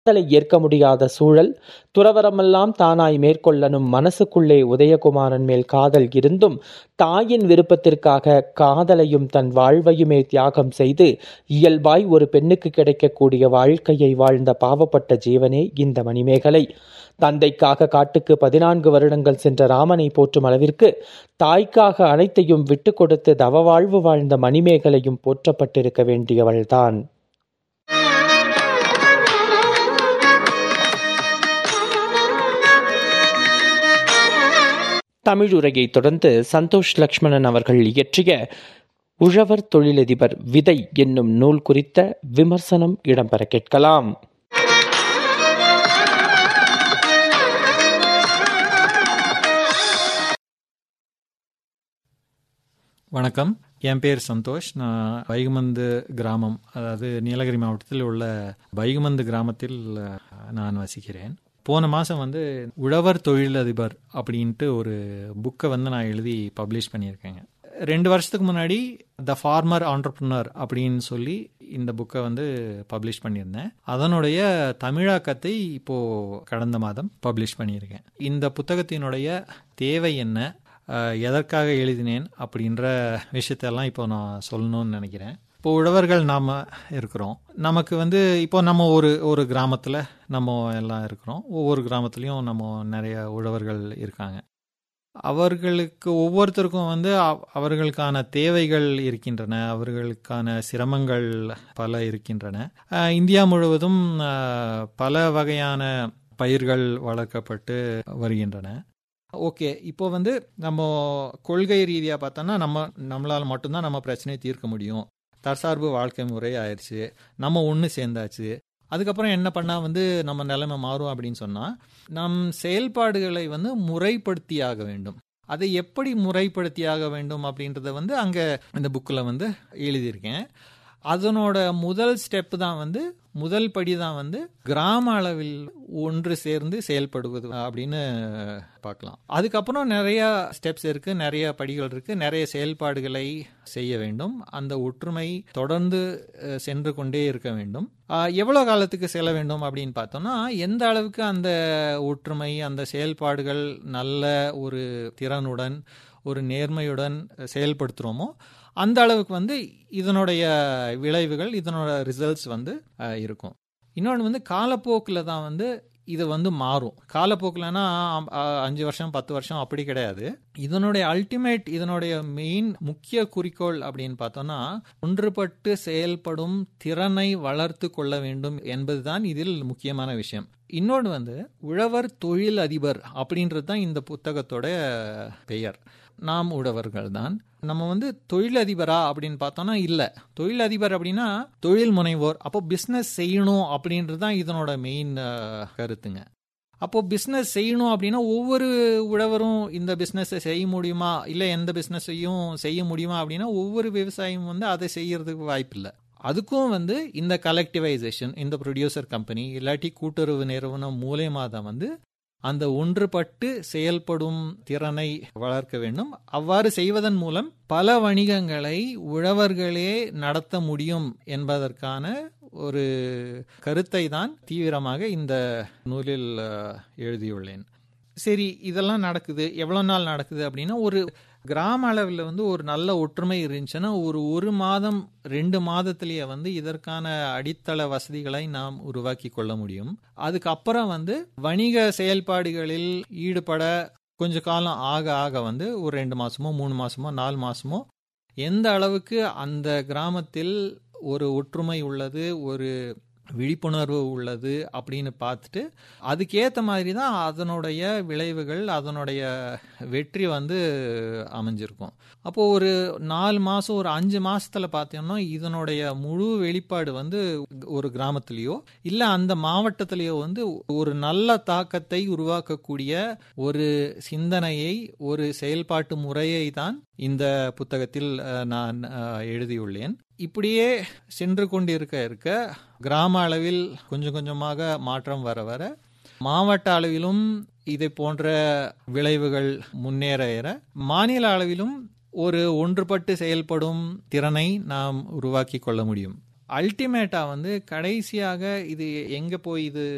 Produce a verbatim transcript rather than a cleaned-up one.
காதலை ஏற்க முடியாத சூழல், துறவறமெல்லாம் தானாய் மேற்கொள்ளனும் மனசுக்குள்ளே உதயகுமாரன் மேல் காதல் இருந்தும், தாயின் விருப்பத்திற்காக காதலையும் தன் வாழ்வையுமே தியாகம் செய்து, இயல்பாய் ஒரு பெண்ணுக்கு கிடைக்கக்கூடிய வாழ்க்கையை வாழ்ந்த பாவப்பட்ட ஜீவனே இந்த மணிமேகலை. தந்தைக்காக காட்டுக்கு பதினான்கு வருடங்கள் சென்ற ராமனை போற்றும் அளவிற்கு, தாய்க்காக அனைத்தையும் விட்டு கொடுத்து தவ வாழ்வு வாழ்ந்த மணிமேகலையும் போற்றப்பட்டிருக்க வேண்டியவள்தான். தமிழுரையை தொடர்ந்து சந்தோஷ் லக்ஷ்மணன் அவர்கள் இயற்றிய உழவர் தொழிலதிபர் விதை என்னும் நூல் குறித்த விமர்சனம் இடம்பெற கேட்கலாம். வணக்கம், என் பேர் சந்தோஷ். நான் வைகுமந்து கிராமம், அதாவது நீலகிரி மாவட்டத்தில் உள்ள வைகுமந்து கிராமத்தில் நான் வசிக்கிறேன். போன மாதம் வந்து உழவர் தொழிலதிபர் அப்படின்ட்டு ஒரு புக்கை வந்து நான் எழுதி பப்ளிஷ் பண்ணியிருக்கேங்க. ரெண்டு வருஷத்துக்கு முன்னாடி த ஃபார்மர் ஆண்டர்பிரினர் அப்படின்னு சொல்லி இந்த புக்கை வந்து பப்ளிஷ் பண்ணியிருந்தேன். அதனுடைய தமிழாக்கத்தை இப்போது கடந்த மாதம் பப்ளிஷ் பண்ணியிருக்கேன். இந்த புத்தகத்தினுடைய தேவை என்ன, எதற்காக எழுதினேன் அப்படின்ற விஷயத்தெல்லாம் இப்போ நான் சொல்லணும்னு நினைக்கிறேன். இப்போ உழவர்கள் நாம் இருக்கிறோம். நமக்கு வந்து இப்போ நம்ம ஒரு ஒரு கிராமத்தில் நம்ம எல்லாம் இருக்கிறோம். ஒவ்வொரு கிராமத்துலேயும் நம்ம நிறைய உழவர்கள் இருக்காங்க. அவர்களுக்கு ஒவ்வொருத்தருக்கும் வந்து அவர்களுக்கான தேவைகள் இருக்கின்றன, அவர்களுக்கான சிரமங்கள் பல இருக்கின்றன. இந்தியா முழுவதும் பல வகையான பயிர்கள் வளர்க்கப்பட்டு வருகின்றன. ஓகே, இப்போ வந்து நம்ம கொள்கை ரீதியாக பார்த்தோன்னா நம்ம நம்மளால் மட்டும்தான் நம்ம பிரச்சனையை தீர்க்க முடியும். தற்சார்பு வாழ்க்கை முறை ஆயிடுச்சு, நம்ம ஒன்று சேர்ந்தாச்சு. அதுக்கப்புறம் என்ன பண்ணால் வந்து நம்ம நிலைமை மாறும் அப்படின்னு சொன்னால், நம் செயல்பாடுகளை வந்து முறைப்படுத்தியாக வேண்டும். அதை எப்படி முறைப்படுத்தியாக வேண்டும் அப்படின்றத வந்து அங்கே இந்த புக்கில் வந்து எழுதியிருக்கேன். அதனோட முதல் ஸ்டெப்பு தான் வந்து முதல் படி தான் வந்து கிராம அளவில் ஒன்று சேர்ந்து செயல்படுவது அப்படின்னு பார்க்கலாம். அதுக்கப்புறம் நிறைய ஸ்டெப்ஸ் இருக்கு, நிறைய படிகள் இருக்கு, நிறைய செயல்பாடுகளை செய்ய வேண்டும். அந்த ஒற்றுமை தொடர்ந்து சென்று கொண்டே இருக்க வேண்டும். எவ்வளோ காலத்துக்கு செல்ல வேண்டும் அப்படின்னு பார்த்தோம்னா, எந்த அளவுக்கு அந்த ஒற்றுமை, அந்த செயல்பாடுகள் நல்ல ஒரு திறனுடன் ஒரு நேர்மையுடன் செயல்படுத்துகிறோமோ அந்த அளவுக்கு வந்து இதனுடைய விளைவுகள், இதனோட ரிசல்ட்ஸ் வந்து இருக்கும். இன்னொன்று வந்து காலப்போக்கில் தான் வந்து இது வந்து மாறும். காலப்போக்கில்னா அஞ்சு வருஷம் பத்து வருஷம் அப்படி கிடையாது. இதனுடைய அல்டிமேட், இதனுடைய மெயின் முக்கிய குறிக்கோள் அப்படின்னு பார்த்தோம்னா, ஒன்றுபட்டு செயல்படும் திறனை வளர்த்து கொள்ள வேண்டும் என்பதுதான் இதில் முக்கியமான விஷயம். இன்னொன்று வந்து உழவர் தொழில் அதிபர் அப்படின்றது தான் இந்த புத்தகத்தோட பெயர். நாம் உழவர்கள் தான். நம்ம வந்து தொழிலதிபரா அப்படின்னு பார்த்தோம்னா இல்லை. தொழிலதிபர் அப்படின்னா தொழில் முனைவோர். அப்போ பிஸ்னஸ் செய்யணும் அப்படின்றது தான் இதனோட மெயின் கருத்துங்க. அப்போ பிஸ்னஸ் செய்யணும் அப்படின்னா ஒவ்வொரு உழவரும் இந்த பிஸ்னஸை செய்ய முடியுமா, இல்லை எந்த பிஸ்னஸையும் செய்ய முடியுமா அப்படின்னா ஒவ்வொரு விவசாயியும் வந்து அதை செய்யறதுக்கு வாய்ப்பு இல்லை. அதுக்கும் வந்து இந்த கலெக்டிவைசேஷன், இந்த ப்ரொடியூசர் கம்பெனி இல்லாட்டி கூட்டுறவு நிறுவனம் மூலயமா தான் வந்து அந்த ஒன்றுபட்டு செயல்படும் திறனை வளர்க்க வேண்டும். அவ்வாறு செய்வதன் மூலம் பல வணிகங்களை உழவர்களே நடத்த முடியும் என்பதற்கான ஒரு கருத்தை தான் தீவிரமாக இந்த நூலில் எழுதியுள்ளேன். சரி, இதெல்லாம் நடக்குது, எவ்வளோ நாள் நடக்குது அப்படின்னா, ஒரு கிராம அளவில் வந்து ஒரு நல்ல ஒற்றுமை இருந்துச்சுன்னா ஒரு ஒரு மாதம் ரெண்டு மாதத்திலேயே வந்து இதற்கான அடித்தள வசதிகளை நாம் உருவாக்கி கொள்ள முடியும். அதுக்கப்புறம் வந்து வணிக செயல்பாடுகளில் ஈடுபட கொஞ்ச காலம் ஆக ஆக வந்து ஒரு ரெண்டு மாசமோ மூணு மாசமோ நாலு மாசமோ எந்த அளவுக்கு அந்த கிராமத்தில் ஒரு ஒற்றுமை உள்ளது, ஒரு விழிப்புணர்வு உள்ளது அப்படின்னு பார்த்துட்டு அதுக்கேற்ற மாதிரி தான் அதனுடைய விளைவுகள், அதனுடைய வெற்றி வந்து அமைஞ்சிருக்கும். அப்போது ஒரு நாலு மாதம் ஒரு அஞ்சு மாதத்தில் பார்த்தோம்னா இதனுடைய முழு வெளிப்பாடு வந்து ஒரு கிராமத்திலேயோ இல்லை அந்த மாவட்டத்திலேயோ வந்து ஒரு நல்ல தாக்கத்தை உருவாக்கக்கூடிய ஒரு சிந்தனையை, ஒரு செயல்பாட்டு முறையை தான் இந்த புத்தகத்தில் நான் எழுதியுள்ளேன். இப்படியே சென்று கொண்டிருக்க இருக்க கிராம அளவில் கொஞ்சம் கொஞ்சமாக மாற்றம் வர வர மாவட்ட அளவிலும் இதை போன்ற விளைவுகள் முன்னேற மாநில அளவிலும் ஒரு ஒன்றுபட்டு செயல்படும் திறனை நாம் உருவாக்கி கொள்ள முடியும். அல்டிமேட்டா வந்து கடைசியாக இது எங்க போய் இது